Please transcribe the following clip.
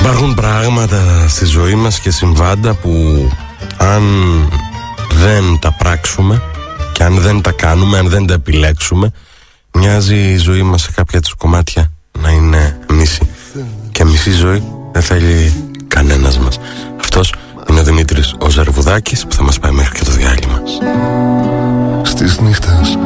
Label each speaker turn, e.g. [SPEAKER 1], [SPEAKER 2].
[SPEAKER 1] Υπάρχουν πράγματα στη ζωή μας και συμβάντα που αν δεν τα πράξουμε και αν δεν τα κάνουμε, αν δεν τα επιλέξουμε, μοιάζει η ζωή μας σε κάποια της κομμάτια να είναι μισή. Και μισή ζωή δεν θέλει κανένας μας. Αυτός είναι ο Δημήτρης ο Ζαρβουδάκης που θα μας πάει μέχρι και το διάλειμμα.
[SPEAKER 2] Στις νύχτες